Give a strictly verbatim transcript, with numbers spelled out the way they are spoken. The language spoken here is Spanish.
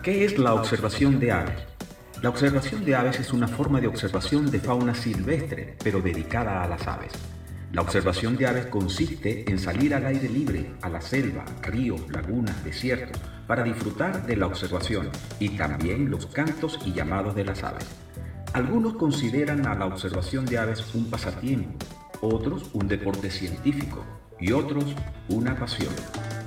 ¿Qué es la observación de aves? La observación de aves es una forma de observación de fauna silvestre, pero dedicada a las aves. La observación de aves consiste en salir al aire libre, a la selva, ríos, lagunas, desiertos, para disfrutar de la observación y también los cantos y llamados de las aves. Algunos consideran a la observación de aves un pasatiempo, otros un deporte científico y otros una pasión.